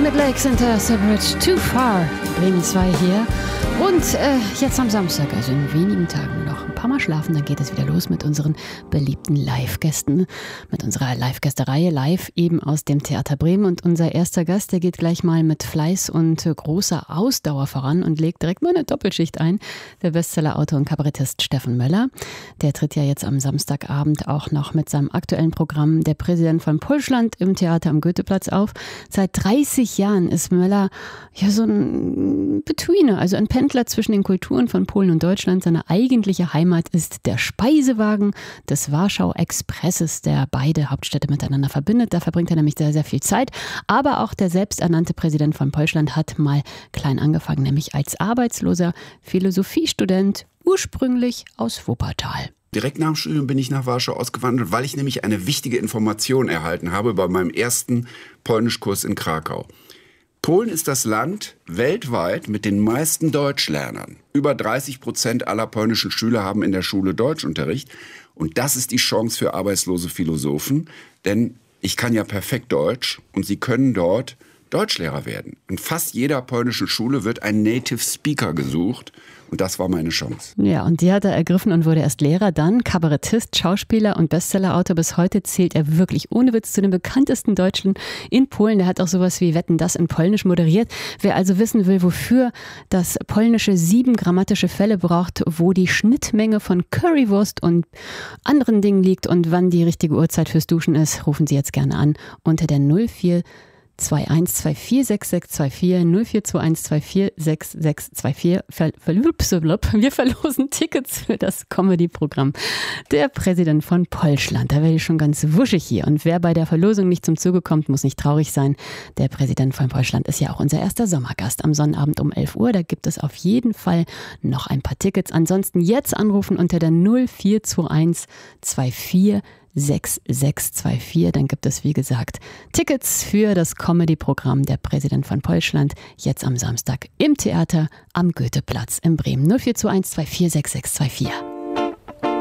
mit Lakes and the Bridge Too Far. Bremen 2 hier. Und jetzt am Samstag, also in wenigen Tagen noch ein paar Mal schlafen, dann geht es wieder los mit unseren beliebten Live-Gästen. Mit unserer Live-Gästereihe live eben aus dem Theater Bremen. Und unser erster Gast, der geht gleich mal mit Fleiß und großer Ausdauer voran und legt direkt mal eine Doppelschicht ein. Der Bestseller-Autor und Kabarettist Steffen Möller. Der tritt ja jetzt am Samstagabend auch noch mit seinem aktuellen Programm Der Präsident von Polschland im Theater am Goetheplatz auf. Seit 30 Jahren ist Möller ja so ein Betweener, also ein Pendler zwischen den Kulturen von Polen und Deutschland. Seine eigentliche Heimat ist der Speisewagen des Warschau-Expresses, der beide Hauptstädte miteinander verbindet. Da verbringt er nämlich sehr, sehr viel Zeit. Aber auch der selbsternannte Präsident von Polschland hat mal klein angefangen, nämlich als arbeitsloser Philosophiestudent, ursprünglich aus Wuppertal. Direkt nach dem Studium bin ich nach Warschau ausgewandert, weil ich nämlich eine wichtige Information erhalten habe bei meinem ersten Polnischkurs in Krakau. Polen ist das Land weltweit mit den meisten Deutschlernern. Über 30% aller polnischen Schüler haben in der Schule Deutschunterricht. Und das ist die Chance für arbeitslose Philosophen, denn ich kann ja perfekt Deutsch und sie können dort Deutschlehrer werden. In fast jeder polnischen Schule wird ein Native Speaker gesucht. Und das war meine Chance. Ja, und die hat er ergriffen und wurde erst Lehrer, dann Kabarettist, Schauspieler und Bestsellerautor. Bis heute zählt er wirklich ohne Witz zu den bekanntesten Deutschen in Polen. Der hat auch sowas wie Wetten, das in Polnisch moderiert. Wer also wissen will, wofür das Polnische 7 grammatische Fälle braucht, wo die Schnittmenge von Currywurst und anderen Dingen liegt und wann die richtige Uhrzeit fürs Duschen ist, rufen Sie jetzt gerne an unter der 0421246624 0421246624. Wir verlosen Tickets für das Comedy-Programm Der Präsident von Polschland. Da werde ich schon ganz wuschig hier. Und wer bei der Verlosung nicht zum Zuge kommt, muss nicht traurig sein. Der Präsident von Polschland ist ja auch unser erster Sommergast am Sonnabend um 11 Uhr. Da gibt es auf jeden Fall noch ein paar Tickets. Ansonsten jetzt anrufen unter der 042124 6624. Dann gibt es, wie gesagt, Tickets für das Comedy-Programm Der Präsident von Polschland. Jetzt am Samstag im Theater am Goetheplatz in Bremen. 042124 6624.